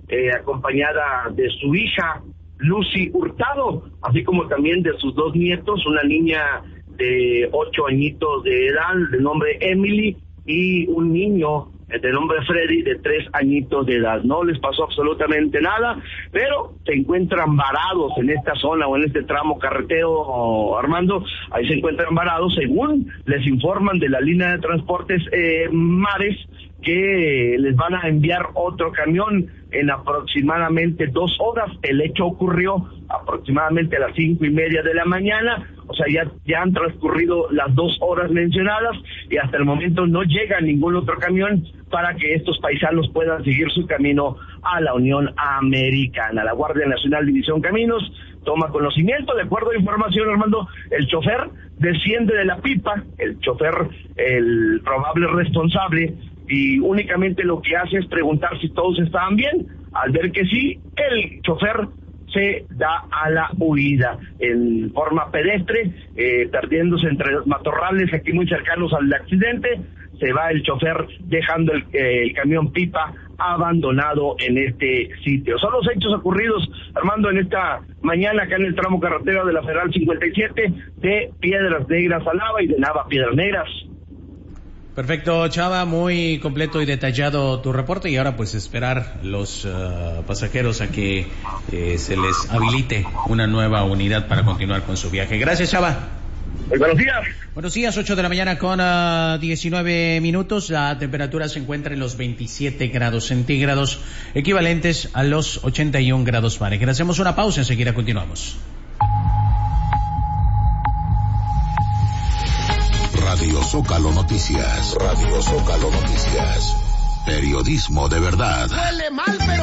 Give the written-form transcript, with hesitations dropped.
acompañada de su hija Lucy Hurtado, así como también de sus 2 nietos, una niña de 8 añitos de edad, de nombre Emily, y un niño de nombre Freddy, de 3 añitos de edad. No les pasó absolutamente nada, pero se encuentran varados en esta zona o en este tramo carretero, Armando. Ahí se encuentran varados, según les informan de la línea de transportes Mares, que les van a enviar otro camión en aproximadamente 2 horas. El hecho ocurrió aproximadamente a las 5:30 de la mañana, o sea, ya han transcurrido las 2 horas mencionadas y hasta el momento no llega ningún otro camión para que estos paisanos puedan seguir su camino a la Unión Americana. La Guardia Nacional División Caminos toma conocimiento. De acuerdo a información, Armando, el chofer desciende de la pipa, el chofer, el probable responsable, y únicamente lo que hace es preguntar si todos estaban bien. Al ver que sí, el chofer se da a la huida en forma pedestre, perdiéndose entre los matorrales aquí muy cercanos al accidente. Se va el chofer dejando el camión pipa abandonado en este sitio. Son los hechos ocurridos, Armando, en esta mañana acá en el tramo carretero de la Federal 57 de Piedras Negras a Nava y de Nava a Piedras Negras. Perfecto, Chava, muy completo y detallado tu reporte, y ahora pues esperar los pasajeros a que se les habilite una nueva unidad para continuar con su viaje. Gracias, Chava. Muy buenos días. Buenos días, 8 de la mañana con 19 minutos. La temperatura se encuentra en los 27 grados centígrados, equivalentes a los 81 grados Fahrenheit. Hacemos una pausa, enseguida continuamos. Radio Zócalo Noticias. Radio Zócalo Noticias. Periodismo de verdad. Huele mal,